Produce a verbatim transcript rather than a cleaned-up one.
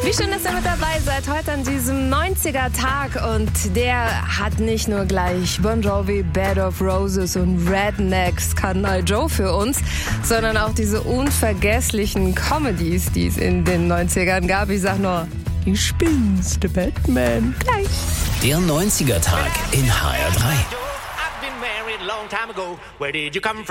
Wie schön, dass ihr mit dabei seid, heute an diesem neunziger-Tag. Und der hat nicht nur gleich Bon Jovi, Bed of Roses und Rednecks, Kanal Joe für uns, sondern auch diese unvergesslichen Comedies, die es in den neunzigern gab. Ich sag nur, die spinnste Batman. Gleich. Der neunziger-Tag in H R drei.